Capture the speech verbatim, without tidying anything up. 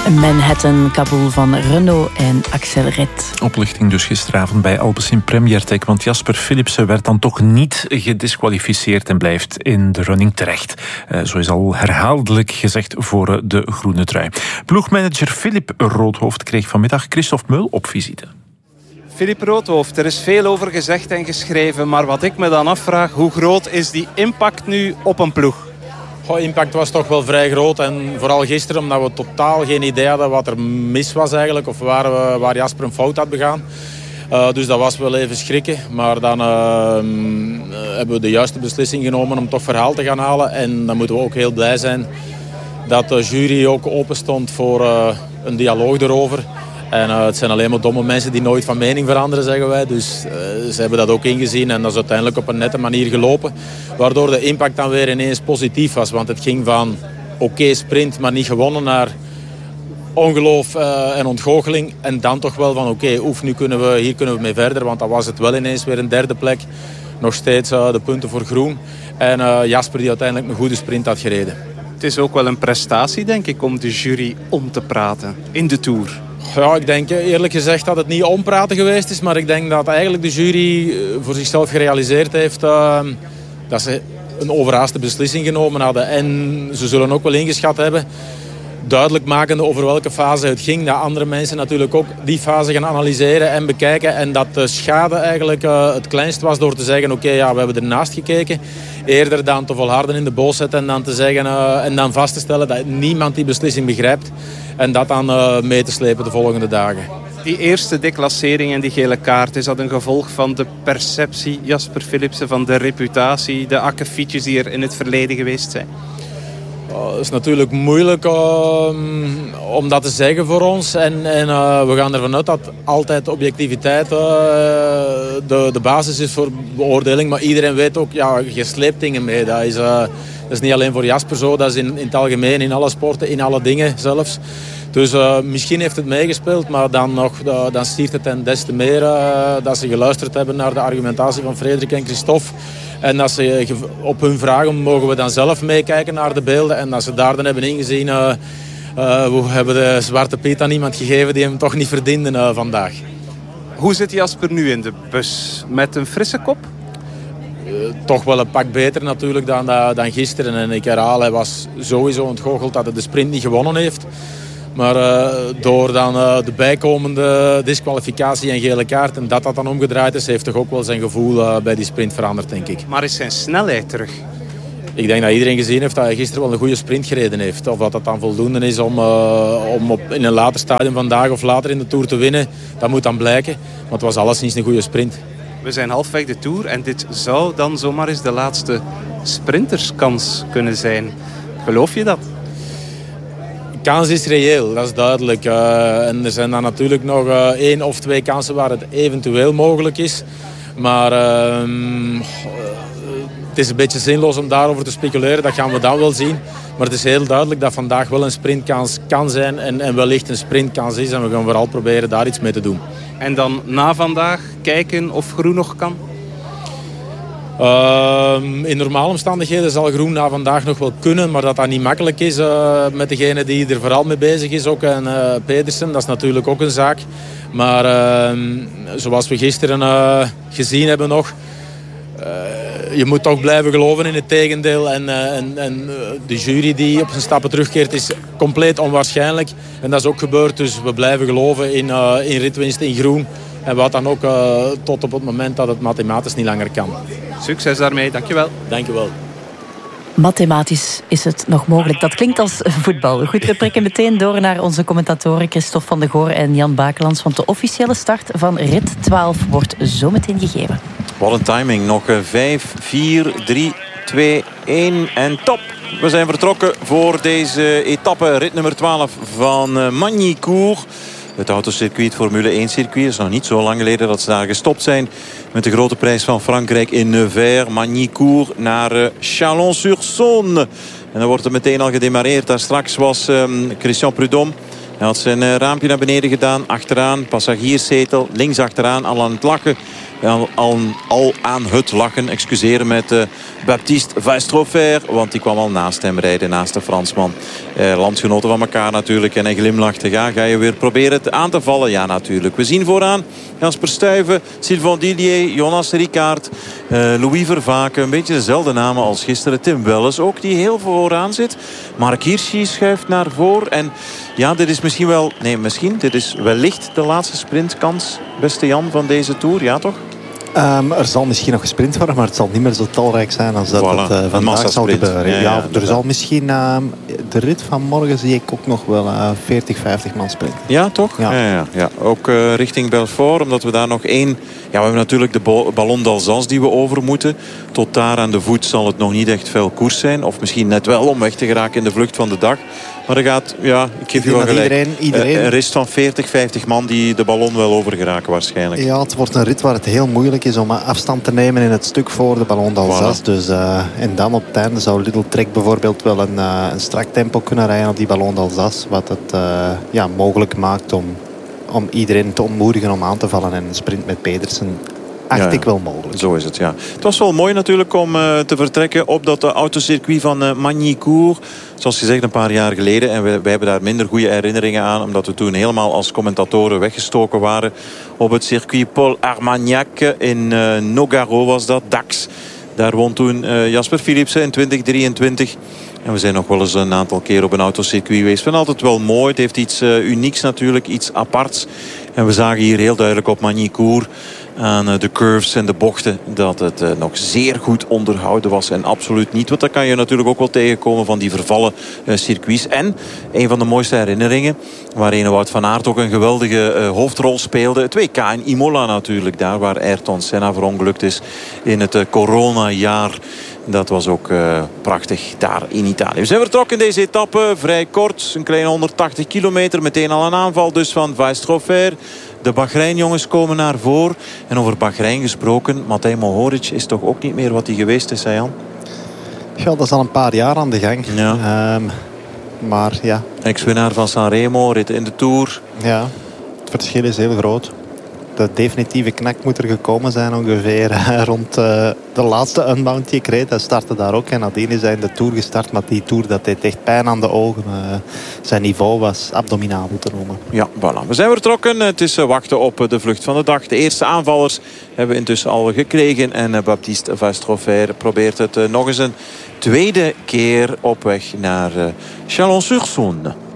Manhattan, Kabul van Renault en Axel Red. Oplichting dus gisteravond bij Alpecin Premier Tech, want Jasper Philipsen werd dan toch niet gedisqualificeerd en blijft in de running terecht. Uh, zo is al herhaaldelijk gezegd voor de groene trui. Ploegmanager Philip Roodhoofd kreeg vanmiddag Christophe Meul op visite. Philip Roodhoofd, er is veel over gezegd en geschreven, maar wat ik me dan afvraag, hoe groot is die impact nu op een ploeg? De impact was toch wel vrij groot en vooral gisteren omdat we totaal geen idee hadden wat er mis was eigenlijk of waar, we, waar Jasper een fout had begaan. Uh, dus dat was wel even schrikken, maar dan uh, hebben we de juiste beslissing genomen om toch verhaal te gaan halen en dan moeten we ook heel blij zijn dat de jury ook open stond voor uh, een dialoog erover. En uh, het zijn alleen maar domme mensen die nooit van mening veranderen, zeggen wij. Dus uh, ze hebben dat ook ingezien en dat is uiteindelijk op een nette manier gelopen. Waardoor de impact dan weer ineens positief was. Want het ging van oké okay, sprint, maar niet gewonnen naar ongeloof uh, en ontgoocheling. En dan toch wel van oké, okay, oef, nu kunnen we, hier kunnen we mee verder. Want dan was het wel ineens weer een derde plek. Nog steeds uh, de punten voor groen. En uh, Jasper die uiteindelijk een goede sprint had gereden. Het is ook wel een prestatie, denk ik, om de jury om te praten in de Tour. Ja, ik denk eerlijk gezegd dat het niet ompraten geweest is. Maar ik denk dat eigenlijk de jury voor zichzelf gerealiseerd heeft uh, dat ze een overhaaste beslissing genomen hadden. En ze zullen ook wel ingeschat hebben, duidelijk makende over welke fase het ging. Dat andere mensen natuurlijk ook die fase gaan analyseren en bekijken. En dat de schade eigenlijk uh, het kleinst was door te zeggen, oké, okay, ja, we hebben ernaast gekeken. Eerder dan te volharden in de boosheid en dan te zeggen uh, en dan vast te stellen dat niemand die beslissing begrijpt. En dat dan uh, mee te slepen de volgende dagen. Die eerste declassering en die gele kaart, is dat een gevolg van de perceptie, Jasper Philipsen, van de reputatie, de akkefietjes die er in het verleden geweest zijn? Het is natuurlijk moeilijk uh, om dat te zeggen voor ons. En, en uh, we gaan ervan uit dat altijd objectiviteit uh, de, de basis is voor beoordeling. Maar iedereen weet ook, ja, je sleept dingen mee. Dat is, uh, dat is niet alleen voor Jasper zo, dat is in, in het algemeen, in alle sporten, in alle dingen zelfs. Dus uh, misschien heeft het meegespeeld, maar dan, nog, uh, dan stiert het ten des te meer uh, dat ze geluisterd hebben naar de argumentatie van Frederik en Christophe. En dat ze op hun vragen mogen we dan zelf meekijken naar de beelden. En dat ze daar dan hebben ingezien, uh, uh, we hebben de Zwarte Piet aan iemand gegeven die hem toch niet verdiende uh, vandaag. Hoe zit Jasper nu in de bus? Met een frisse kop? Uh, toch wel een pak beter natuurlijk dan, uh, dan gisteren. En ik herhaal, hij was sowieso ontgoocheld dat hij de sprint niet gewonnen heeft. Maar uh, door dan uh, de bijkomende disqualificatie en gele kaart en dat dat dan omgedraaid is, heeft toch ook wel zijn gevoel uh, bij die sprint veranderd, denk ik. Maar is zijn snelheid terug? Ik denk dat iedereen gezien heeft dat hij gisteren wel een goede sprint gereden heeft. Of dat dat dan voldoende is om, uh, om op, in een later stadium vandaag of later in de Tour te winnen, dat moet dan blijken. Maar het was alleszins een goede sprint. We zijn halfweg de Tour en dit zou dan zomaar eens de laatste sprinterskans kunnen zijn. Geloof je dat? De kans is reëel, dat is duidelijk. Uh, en er zijn dan natuurlijk nog uh, één of twee kansen waar het eventueel mogelijk is. Maar uh, het is een beetje zinloos om daarover te speculeren. Dat gaan we dan wel zien. Maar het is heel duidelijk dat vandaag wel een sprintkans kan zijn. En, en wellicht een sprintkans is. En we gaan vooral proberen daar iets mee te doen. En dan na vandaag kijken of groen nog kan? Uh, in normale omstandigheden zal groen na vandaag nog wel kunnen, maar dat dat niet makkelijk is uh, met degene die er vooral mee bezig is, ook en uh, Pedersen, dat is natuurlijk ook een zaak. Maar uh, zoals we gisteren uh, gezien hebben nog, uh, je moet toch blijven geloven in het tegendeel. En, uh, en, en uh, de jury die op zijn stappen terugkeert is compleet onwaarschijnlijk. En dat is ook gebeurd, dus we blijven geloven in, uh, in ritwinst in groen. En wat dan ook uh, tot op het moment dat het mathematisch niet langer kan. Succes daarmee, dankjewel. Dankjewel. Mathematisch is het nog mogelijk. Dat klinkt als voetbal. Goed, we prikken meteen door naar onze commentatoren Christophe van de Goor en Jan Bakelands. Want de officiële start van rit twaalf wordt zo meteen gegeven. Wat een timing. Nog vijf, vier, drie, twee, één en top. We zijn vertrokken voor deze etappe, rit nummer twaalf van Magny-Cours. Het autocircuit, Formule één circuit. Het is nog niet zo lang geleden dat ze daar gestopt zijn met de grote prijs van Frankrijk in Nevers. Magny-Cours naar Chalon-sur-Saône. En dan wordt er meteen al gedemareerd. Daar straks was um, Christian Prudhomme. Hij had zijn uh, raampje naar beneden gedaan. Achteraan, passagierszetel. Links achteraan, al aan het lachen. al, al, al aan het lachen. Excuseer met uh, Baptiste Vaestrofer. Want die kwam al naast hem rijden. Naast de Fransman. Uh, landgenoten van elkaar natuurlijk. En hij glimlachte. Ja, ga je weer proberen het aan te vallen? Ja, natuurlijk. We zien vooraan Jasper Stuyven, Sylvain Dillier, Jonas Rickaert, uh, Louis Vervaken. Een beetje dezelfde namen als gisteren. Tim Welles ook, die heel vooraan zit. Mark Hirschi schuift naar voren. En ja, dit is misschien wel... Nee, misschien. Dit is wellicht de laatste sprintkans, beste Jan, van deze Tour. Ja, toch? Um, er zal misschien nog gesprint worden, maar het zal niet meer zo talrijk zijn als dat voilà, het uh, vandaag zal gebeuren. Ja, ja, ja, ja, er zal misschien... Uh, de rit van morgen zie ik ook nog wel uh, veertig, vijftig man sprinten. Ja, toch? Ja. Ja, ja, ja. Ook uh, richting Belfort, omdat we daar nog één... Ja, we hebben natuurlijk de Ballon d'Alsace die we over moeten. Tot daar aan de voet zal het nog niet echt veel koers zijn. Of misschien net wel om weg te geraken in de vlucht van de dag. Maar er gaat, ja, ik geef je wel gelijk. Iedereen, iedereen... Een rest van veertig, vijftig man die de ballon wel overgeraken waarschijnlijk. Ja, het wordt een rit waar het heel moeilijk is om afstand te nemen in het stuk voor de Ballon d'Alsace. Voilà. Dus, uh, en dan op het einde zou Little Trek bijvoorbeeld wel een, uh, een strak tempo kunnen rijden op die Ballon d'Alsace. Wat het uh, ja, mogelijk maakt om, om iedereen te ontmoedigen om aan te vallen. En een sprint met Pedersen acht ja, ik wel mogelijk. Zo is het, ja. Het was wel mooi natuurlijk om uh, te vertrekken op dat uh, autocircuit van uh, Magny-Cours. Zoals gezegd een paar jaar geleden. En wij, wij hebben daar minder goede herinneringen aan. Omdat we toen helemaal als commentatoren weggestoken waren. Op het circuit Paul Armagnac in uh, Nogaro was dat. Dax. Daar won toen uh, Jasper Philipsen in twintig drieëntwintig. En we zijn nog wel eens een aantal keer op een autocircuit geweest. Ik vind het altijd wel mooi. Het heeft iets uh, unieks natuurlijk. Iets aparts. En we zagen hier heel duidelijk op Magny-Cours aan de curves en de bochten dat het uh, nog zeer goed onderhouden was. En absoluut niet. Want dat kan je natuurlijk ook wel tegenkomen van die vervallen uh, circuits. En een van de mooiste herinneringen, waarin Wout van Aert ook een geweldige uh, hoofdrol speelde. Het W K in Imola natuurlijk. Daar waar Ayrton Senna verongelukt is in het uh, coronajaar. Dat was ook uh, prachtig daar in Italië. We zijn vertrokken in deze etappe. Vrij kort. Een kleine honderdtachtig kilometer. Meteen al een aanval dus van Vaestrofer. De Bahrein-jongens komen naar voren. En over Bahrein gesproken, Matej Mohoric is toch ook niet meer wat hij geweest is, hè Jan? Ja, dat is al een paar jaar aan de gang. Ja. Um, maar ja. Ex-winnaar van Sanremo, rit in de Tour. Ja, het verschil is heel groot. De definitieve knak moet er gekomen zijn ongeveer rond uh, de laatste unbound die ik reed. Hij startte daar ook en nadien is hij in de Tour gestart. Maar die Tour, dat deed echt pijn aan de ogen. Uh, zijn niveau was abdominabel te noemen. Ja, voilà. We zijn vertrokken. Het is uh, wachten op uh, de vlucht van de dag. De eerste aanvallers hebben we intussen al gekregen. En uh, Baptiste Vaestrofer probeert het uh, nog eens een tweede keer op weg naar uh, Chalon-sur-Saône.